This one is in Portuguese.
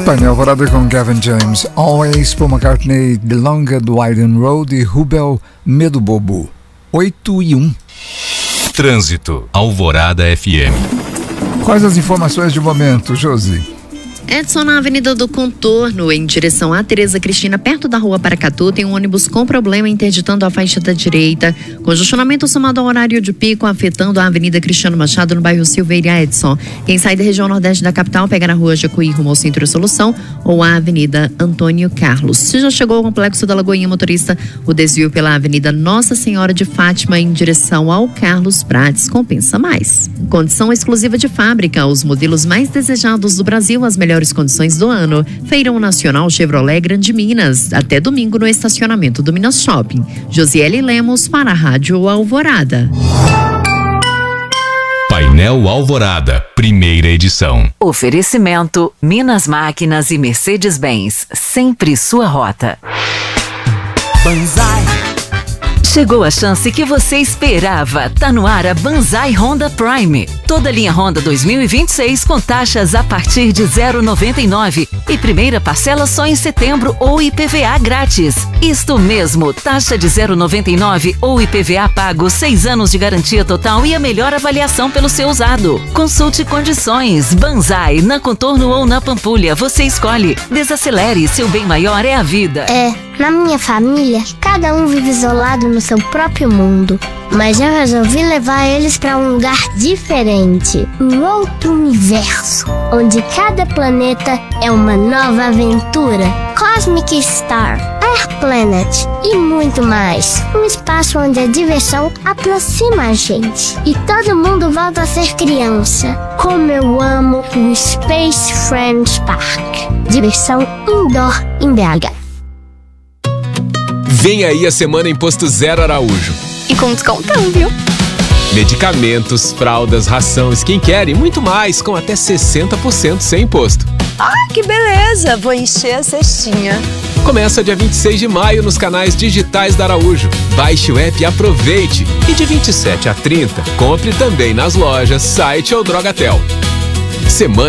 Painel Alvorada com Gavin James, Always, Paul McCartney, The Longer the Widen Road e Rubel, Medo Bobo. 8:01. Trânsito, Alvorada FM. Quais as informações de momento, Josi? Edson, na Avenida do Contorno, em direção a Tereza Cristina, perto da Rua Paracatu, tem um ônibus com problema interditando a faixa da direita. Congestionamento somado ao horário de pico, afetando a Avenida Cristiano Machado, no bairro Silveira, Edson. Quem sai da região nordeste da capital, pega na Rua Jacuí, rumo ao Centro Solução, ou a Avenida Antônio Carlos. Se já chegou ao Complexo da Lagoinha, motorista, o desvio pela Avenida Nossa Senhora de Fátima, em direção ao Carlos Prates, compensa mais. Condição exclusiva de fábrica, os modelos mais desejados do Brasil, as melhores condições do ano. Feirão Nacional Chevrolet Grande Minas, até domingo no estacionamento do Minas Shopping. Josiele Lemos para a Rádio Alvorada. Painel Alvorada, primeira edição. Oferecimento Minas Máquinas e Mercedes-Benz, sempre sua rota. Banzai. Chegou a chance que você esperava. Tá no ar a Banzai Honda Prime. Toda linha Honda 2026 com taxas a partir de 0,99 e primeira parcela só em setembro ou IPVA grátis. Isto mesmo, taxa de 0,99 ou IPVA pago, 6 anos de garantia total e a melhor avaliação pelo seu usado. Consulte condições. Banzai, na Contorno ou na Pampulha, você escolhe. Desacelere, seu bem maior é a vida. Na minha família, cada um vive isolado no seu próprio mundo. Mas eu resolvi levar eles para um lugar diferente. Um outro universo, onde cada planeta é uma nova aventura. Cosmic Star, Air Planet e muito mais. Um espaço onde a diversão aproxima a gente. E todo mundo volta a ser criança. Como eu amo o Space Friends Park. Diversão indoor em BH. Vem aí a semana Imposto Zero Araújo. E com descontão, viu? Medicamentos, fraldas, ração, skincare e muito mais, com até 60% sem imposto. Ah, que beleza! Vou encher a cestinha. Começa dia 26 de maio nos canais digitais da Araújo. Baixe o app e aproveite. E de 27 a 30, compre também nas lojas, site ou Drogatel. Semana